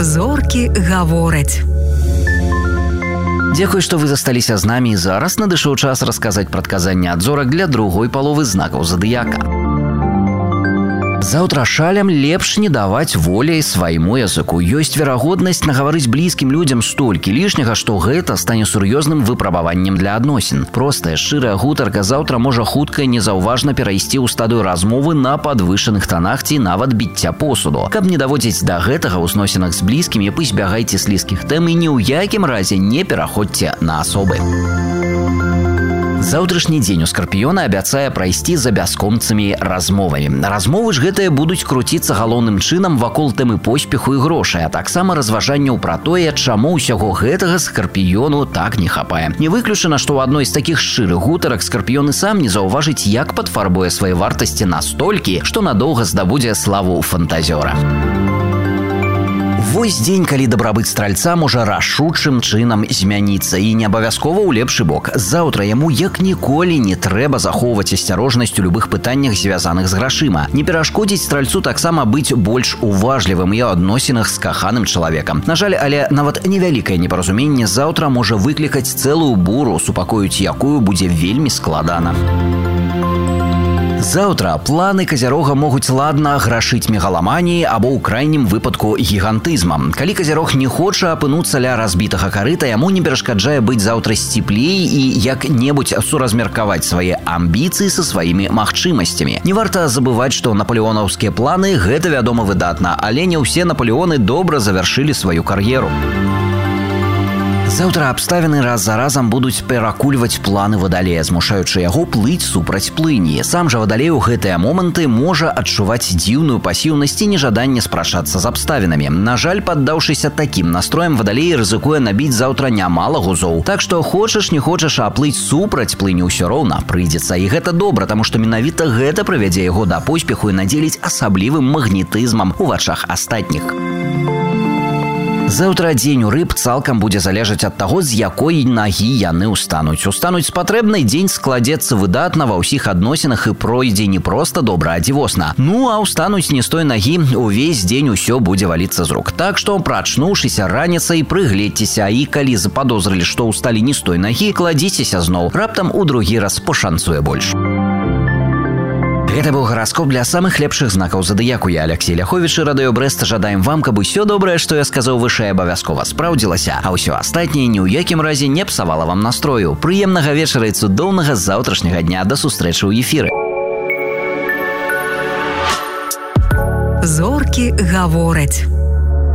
Зоркі гавораць. Дзякуй, што вы засталіся з намі, і зараз надышоў час расказаць прадказанне ад зорак для другой паловы знакаў задыяка. Заўтра шалям лепш не даваць воляй свайму языку. Ёсць верагоднасць нагаварыць блізкім людзям столькі лішняга, што гэта стане сур'ёзным выпрабаваннем для адносін. Простая, шчырая гутарка заўтра можа хутка і незаўважна перайсці ў стадыю размовы на падвышаных танах ці нават біцця посуду. Каб не даводзіць да гэтага ў зносінах з блізкімі, пазбягайце слізкіх тэм і ні ў якім разе не пераходзьце на асобы. Заўтрашні дзень у скарпіёна абяцае прайсці за бясконцымі размовамі. Размовы ж гэтыя будуць круціцца галоўным чынам вакол тэмы поспеху і грошай, а таксама разважанняў пра тое, чаму ўсяго гэтага скарпіёну так не хапае. Не выключана, што ў адной з такіх шчырых гутарак скарпіён і сам не заўважыць, як падфарбуе свае вартасці настолькі, што надоўга здабудзе славу фантазёра. Вось дзень, калі дабрабыт стральца можа рашучым чынам змяніцца і не абавязкова ў лепшы бок. Заўтра яму як ніколі не трэба захоўваць асцярожнасць у любых пытаннях, звязаных з грашыма. Не перашкодзіць стральцу таксама быць больш уважлівым і ў адносінах з каханым чалавекам. На жаль, але нават невялікае непаразуменне заўтра можа выклікаць цэлую буру, супакоіць якую будзе вельмі складана. Заўтра планы казярога могуць ладна грашыць мегаламаніяй або ў крайнім выпадку гігантызмам. Калі казярог не хоча апынуцца ля разбітага карыта, яму не перашкаджае быць заўтра сціплей і як-небудзь суразмеркаваць свае амбіцыі са сваімі магчымасцямі. Не варта забываць, што напалеонаўскія планы – гэта, вядома, выдатна, але не ўсе Напалеоны добра завяршылі сваю кар'еру. Заўтра абставіны раз за разам будуць перакульваць планы вадалея, змушаючы яго плыць супраць плыні. Сам жа вадалей у гэтыя моманты можа адчуваць дзіўную пасіўнасць і нежаданне спрачацца з абставінамі. На жаль, паддаўшыся такім настроем, вадалей рызыкуе набіць заўтра нямала гузоў. Так што хочаш не хочаш, а плыць супраць плыні ўсё роўна прыйдзецца. І гэта добра, таму што менавіта гэта прывядзе яго да поспеху і надзеліць асаблівым магнетызмам у вачах астатніх. Заўтра дзень у рыб цалкам будзе залежаць ад таго, з якой нагі яны ўстануць. Устануць патрэбнай, дзень складзецца выдатна ва ўсіх адносінах і пройдзе не проста добра, а дзівосна. Ну, а ўстануць не з той нагі, увесь дзень усё будзе валіцца з рук. Так што, прачнуўшыся раніцай, прыгледзьцеся, і калі западозрылі, што ўсталі не з той нагі, кладзіцеся зноў. Раптам у другі раз пашанцуе больш. Гэта быў гараскоп для самых лепшых знакаў задыяку. Я Алексей Ляховіч і Радыё Брэст жадаем вам, каб усё добрае, што я сказаў вышэй, абавязкова спраўдзілася, а ўсё астатняе ні ў якім разе не псавала вам настрою. Прыемнага вечара і цудоўнага заўтрашняга дня. Да сустрэчы ў эфіры. Зоркі гавораць.